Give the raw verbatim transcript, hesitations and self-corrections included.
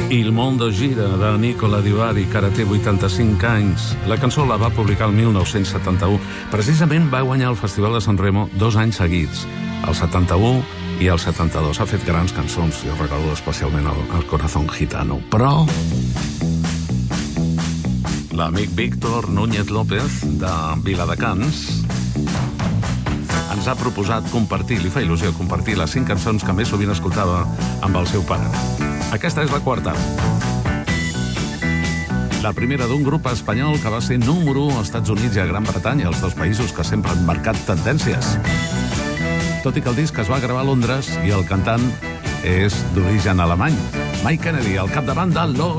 Il mondo gira, de Nicola Di Bari, que ara té vuitanta-cinc anys. La cançó la va publicar el mil nou-cents setanta-u. Precisament va guanyar el Festival de San Remo dos anys seguits, el setanta-u i el setanta-dos. Ha fet grans cançons, jo recordo especialment el, el Corazón Gitano. Però l'amic Víctor Núñez López, de Viladecans, ens ha proposat compartir, li fa il·lusió compartir les cinc cançons que més sovint escoltava amb el seu pare. Aquesta és la quarta. La primera d'un grup espanyol que va ser número u als Estats Units i a Gran Bretanya, els dos països que sempre han marcat tendències. Tot i que el disc es va gravar a Londres i el cantant és d'origen alemany. Mike Kennedy, al capdavant de Los